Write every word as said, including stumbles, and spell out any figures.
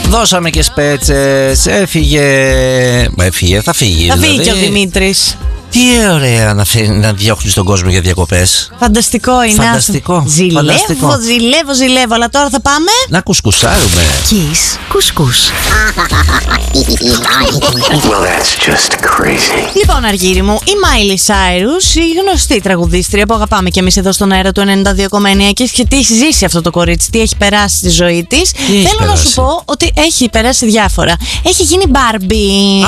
Δώσαμε και σπέτσες. Έφυγε. Έφυγε, θα φύγει. Θα δηλαδή. φύγει και ο Δημήτρης. Τι ωραία να, φύ... να διώχνεις τον κόσμο για διακοπές. Φανταστικό είναι. Φανταστικό. Ζηλεύω, Φανταστικό. ζηλεύω, ζηλεύω. Αλλά τώρα θα πάμε να κουσκουσάρουμε. Kiss κουσκούς. Well, that's just crazy. Λοιπόν, Αργύρι μου, η Miley Cyrus, η γνωστή τραγουδίστρια που αγαπάμε και εμείς εδώ στον αέρα του ενενήντα δύο κόμμα εννιά, και τι έχει ζήσει αυτό το κορίτσι, τι έχει περάσει στη ζωή της. Θέλω να σου πω ότι έχει περάσει διάφορα. Έχει γίνει Barbie.